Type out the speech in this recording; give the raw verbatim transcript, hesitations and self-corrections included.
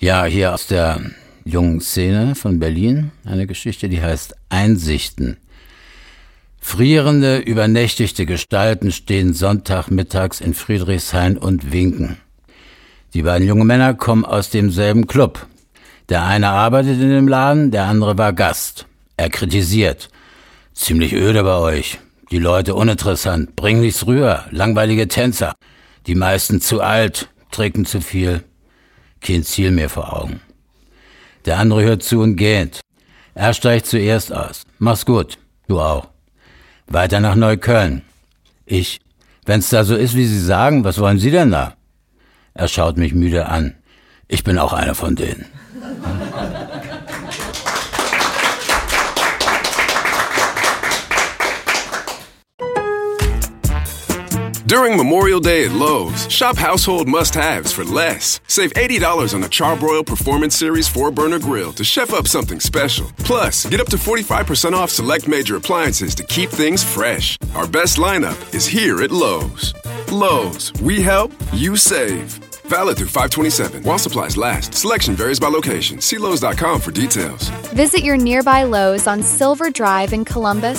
Ja, hier aus der jungen Szene von Berlin eine Geschichte, die heißt Einsichten. Frierende, übernächtigte Gestalten stehen Sonntagmittags in Friedrichshain und winken. Die beiden jungen Männer kommen aus demselben Club. Der eine arbeitet in dem Laden, der andere war Gast. Er kritisiert. Ziemlich öde bei euch. Die Leute uninteressant, bringen nichts rüber, langweilige Tänzer. Die meisten zu alt, trinken zu viel. Kein Ziel mehr vor Augen. Der andere hört zu und geht. Er steigt zuerst aus. Mach's gut, du auch. Weiter nach Neukölln. Ich, wenn's da so ist, wie Sie sagen, was wollen Sie denn da? Er schaut mich müde an. Ich bin auch einer von denen. During Memorial Day at Lowe's, shop household must-haves for less. Save eighty dollars on a Charbroil Performance Series four burner grill to chef up something special. Plus, get up to forty-five percent off select major appliances to keep things fresh. Our best lineup is here at Lowe's. Lowe's, we help, you save. Valid through five twenty-seven. While supplies last. Selection varies by location. See Lowe's dot com for details. Visit your nearby Lowe's on Silver Drive in Columbus